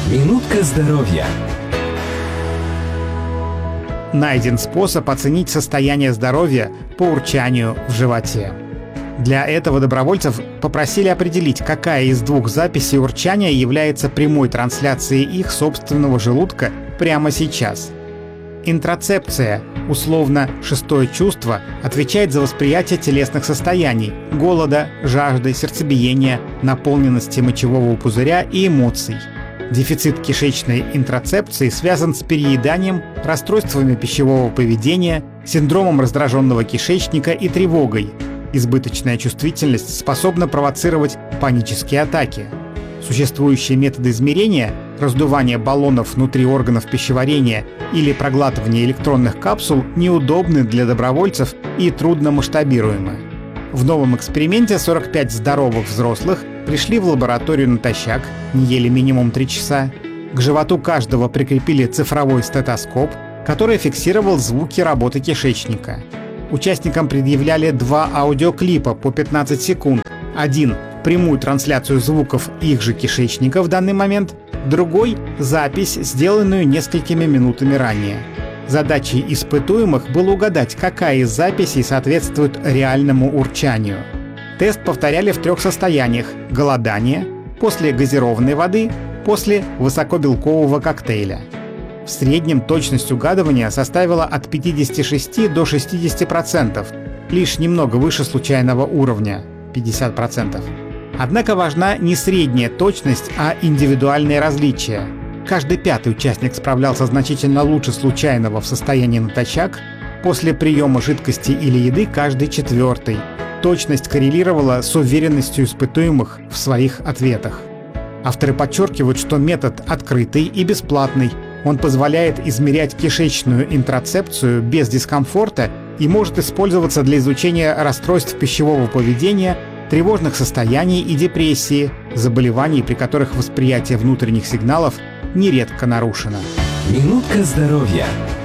Минутка здоровья. Найден способ оценить состояние здоровья по урчанию в животе. Для этого добровольцев попросили определить, какая из двух записей урчания является прямой трансляцией их собственного желудка прямо сейчас. Интроцепция, условно шестое чувство, отвечает за восприятие телесных состояний – голода, жажды, сердцебиения, наполненности мочевого пузыря и эмоций. Дефицит кишечной интроцепции связан с перееданием, расстройствами пищевого поведения, синдромом раздраженного кишечника и тревогой. Избыточная чувствительность способна провоцировать панические атаки. Существующие методы измерения – раздувание баллонов внутри органов пищеварения или проглатывание электронных капсул – неудобны для добровольцев и трудно масштабируемы. В новом эксперименте 45 здоровых взрослых пришли в лабораторию натощак, не ели минимум 3 часа. К животу каждого прикрепили цифровой стетоскоп, который фиксировал звуки работы кишечника. Участникам предъявляли 2 аудиоклипа по 15 секунд. Один — прямую трансляцию звуков их же кишечника в данный момент, другой — запись, сделанную несколькими минутами ранее. Задачей испытуемых было угадать, какая из записей соответствует реальному урчанию. Тест повторяли в 3 состояниях – голодание, после газированной воды, после высокобелкового коктейля. В среднем точность угадывания составила от 56 до 60%, лишь немного выше случайного уровня – 50%. Однако важна не средняя точность, а индивидуальные различия. Каждый 5-й участник справлялся значительно лучше случайного в состоянии натощак, после приема жидкости или еды каждый 4-й. Точность коррелировала с уверенностью испытуемых в своих ответах. Авторы подчеркивают, что метод открытый и бесплатный. Он позволяет измерять кишечную интроцепцию без дискомфорта и может использоваться для изучения расстройств пищевого поведения, тревожных состояний и депрессии, заболеваний, при которых восприятие внутренних сигналов нередко нарушено. Минутка здоровья.